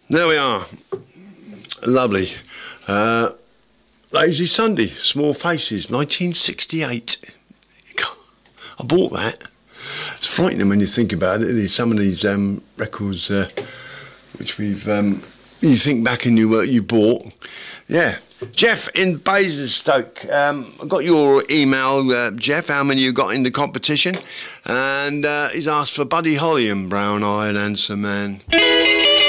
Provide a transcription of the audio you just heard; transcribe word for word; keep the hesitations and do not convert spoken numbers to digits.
There we are. Lovely. Uh, Lazy Sunday, Small Faces, nineteen sixty-eight. I bought that. It's frightening when you think about it. Some of these um, records uh, which we've... Um, you think back and you, uh, you bought. Yeah. Jeff in Basingstoke. Um, I got your email, uh, Jeff, how many you got in the competition. And uh, he's asked for Buddy Holly and Brown Eyed Handsome Man.